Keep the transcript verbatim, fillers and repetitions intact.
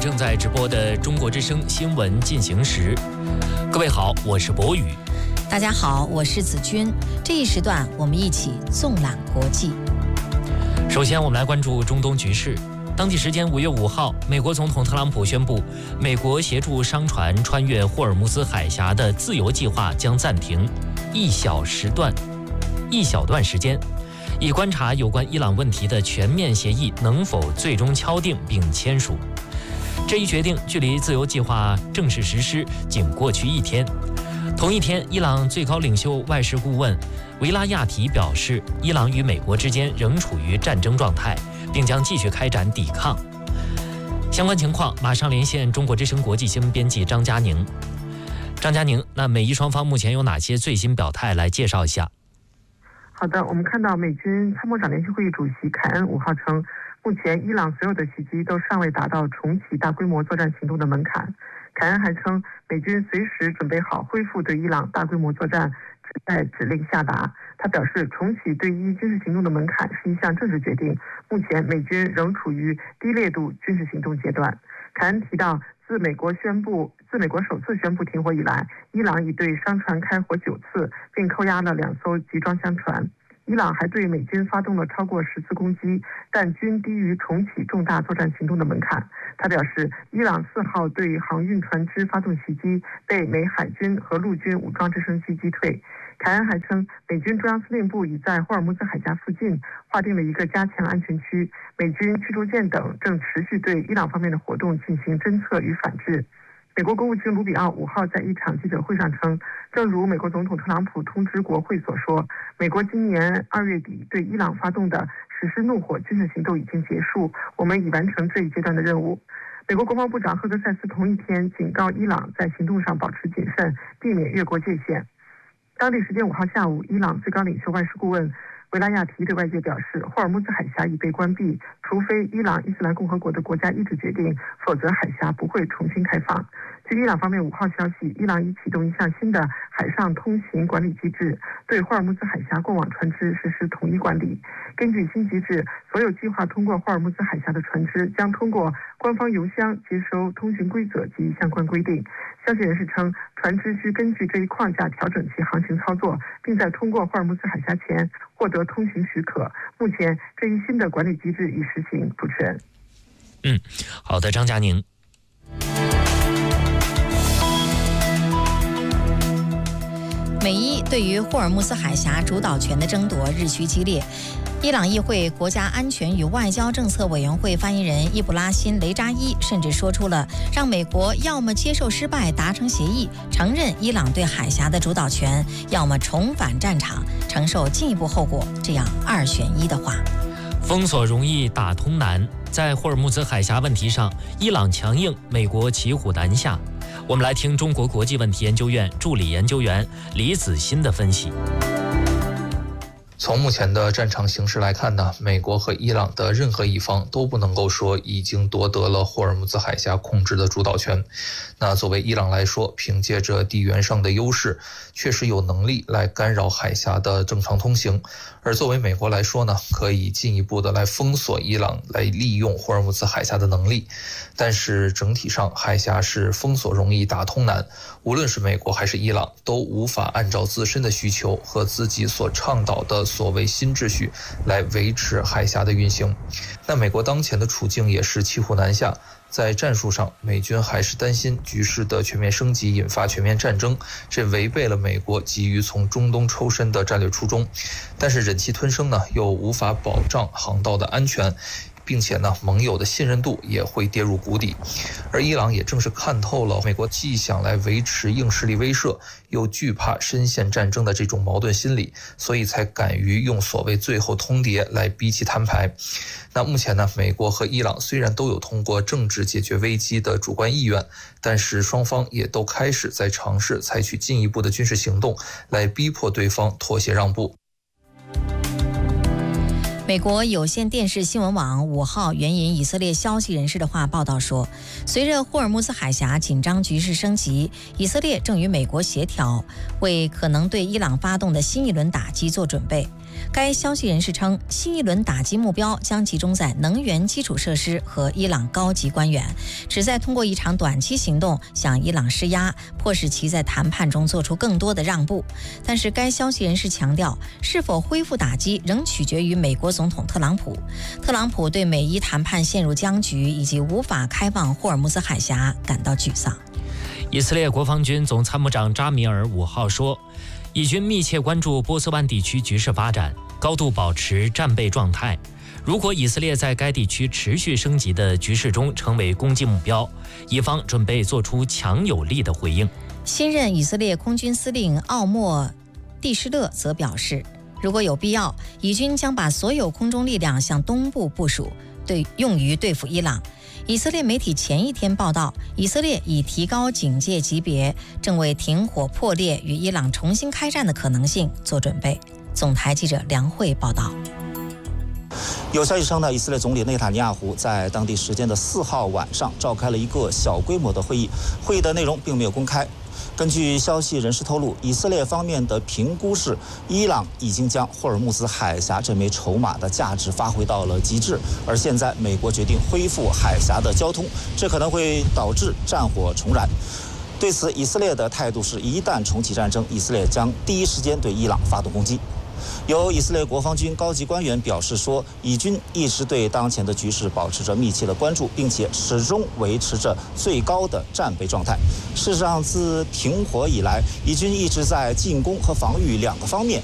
正在直播的中国之声新闻进行时。各位好，我是博宇。 大家好，我是子君。这一时段我们一起纵览国际。 首先我们来关注中东局势。当地时间五月五号，美国总统特朗普宣布，美国协助商船穿越霍尔木兹海峡的自由计划将暂停一小时段一小段时间，以观察有关伊朗问题的全面协议能否最终敲定并签署。这一决定距离自由计划正式实施仅过去一天。同一天，伊朗最高领袖外事顾问维拉亚提表示，伊朗与美国之间仍处于战争状态，并将继续开展抵抗。相关情况马上连线中国之声国际新闻编辑张佳宁。张佳宁，那美伊双方目前有哪些最新表态？来介绍一下。 好的，我们看到美军参谋长联席会议主席凯恩五号称，目前伊朗所有的袭击都尚未达到重启大规模作战行动的门槛。凯恩还称，美军随时准备好恢复对伊朗大规模作战，只待指令下达。他表示，重启对伊军事行动的门槛是一项政治决定，目前美军仍处于低烈度军事行动阶段。凯恩提到，自美国宣布自美国首次宣布停火以来，伊朗已对商船开火九次，并扣押了两艘集装箱船。伊朗还对美军发动了超过十次攻击，但均低于重启重大作战行动的门槛。他表示，伊朗四号对航运船只发动袭击，被美海军和陆军武装直升机击退。凯恩还称，美军中央司令部已在霍尔木兹海峡附近划定了一个加强安全区，美军驱逐舰等正持续对伊朗方面的活动进行侦测与反制。美国国务卿卢比奥五号在一场记者会上称，正如美国总统特朗普通知国会所说，美国今年二月底对伊朗发动的实施怒火军事行动已经结束，我们已完成这一阶段的任务。美国国防部长赫格塞斯同一天警告伊朗在行动上保持谨慎，避免越过界限。当地时间五号下午，伊朗最高领袖外事顾问维拉亚提对外界表示，霍尔木兹海峡已被关闭，除非伊朗伊斯兰共和国的国家意志决定，否则海峡不会重新开放。据伊朗方面五号消息，伊朗已启动一项新的海上通行管理机制，对霍尔木兹海峡过往船只实施统一管理。根据新机制，所有计划通过霍尔木兹海峡的船只将通过官方邮箱接收通行规则及相关规定。消息人士称，船只需根据这一框架调整其航行操作，并在通过霍尔木兹海峡前获得通行许可。目前这一新的管理机制已实行。主持人， 嗯，好的，张佳宁。 美伊对于霍尔木兹海峡主导权的争夺日趋激烈。伊朗议会国家安全与外交政策委员会发言人伊布拉辛·雷扎伊甚至说出了让美国要么接受失败达成协议，承认伊朗对海峡的主导权，要么重返战场承受进一步后果这样二选一的话。 封锁容易打通难，在霍尔木兹海峡问题上，伊朗强硬，美国骑虎难下。我们来听中国国际问题研究院助理研究员李子欣的分析。 从目前的战场形势来看呢，美国和伊朗的任何一方都不能够说已经夺得了霍尔木兹海峡控制的主导权。那作为伊朗来说，凭借着地缘上的优势，确实有能力来干扰海峡的正常通行。而作为美国来说呢，可以进一步的来封锁伊朗来利用霍尔木兹海峡的能力。但是整体上，海峡是封锁容易打通难，无论是美国还是伊朗，都无法按照自身的需求和自己所倡导的所谓新秩序来维持海峡的运行。那美国当前的处境也是骑虎难下，在战术上，美军还是担心局势的全面升级引发全面战争，这违背了美国急于从中东抽身的战略初衷。但是忍气吞声呢，又无法保障航道的安全，并且呢，盟友的信任度也会跌入谷底。而伊朗也正是看透了美国既想来维持硬实力威慑，又惧怕深陷战争的这种矛盾心理，所以才敢于用所谓最后通牒来逼其摊牌。那目前呢，美国和伊朗虽然都有通过政治解决危机的主观意愿，但是双方也都开始在尝试采取进一步的军事行动来逼迫对方妥协让步。 美国有线电视新闻网五号援引以色列消息人士的话报道说，随着霍尔木兹海峡紧张局势升级，以色列正与美国协调，为可能对伊朗发动的新一轮打击做准备。 该消息人士称，新一轮打击目标将集中在能源基础设施和伊朗高级官员，旨在通过一场短期行动向伊朗施压，迫使其在谈判中做出更多的让步。但是该消息人士强调，是否恢复打击仍取决于美国总统特朗普。特朗普对美伊谈判陷入僵局以及无法开放霍尔木兹海峡感到沮丧。 以色列国防军总参谋长扎米尔五号说，以军密切关注波斯湾地区局势发展，高度保持战备状态。如果以色列在该地区持续升级的局势中成为攻击目标，以方准备做出强有力的回应。 新任以色列空军司令奥莫蒂施勒则表示，如果有必要，以军将把所有空中力量向东部部署，对用于对付伊朗。以色列媒体前一天报道，以色列已提高警戒级别，正为停火破裂与伊朗重新开战的可能性做准备。总台记者梁慧报道。 有消息称呢，以色列总理内塔尼亚胡在当地时间的四号晚上召开了一个小规模的会议，会议的内容并没有公开。根据消息人士透露，以色列方面的评估是，伊朗已经将霍尔木兹海峡这枚筹码的价值发挥到了极致，而现在美国决定恢复海峡的交通，这可能会导致战火重燃。对此，以色列的态度是，一旦重启战争，以色列将第一时间对伊朗发动攻击。有以色列国防军高级官员表示说，以军一直对当前的局势保持着密切的关注，并且始终维持着最高的战备状态。事实上，自停火以来，以军一直在进攻和防御两个方面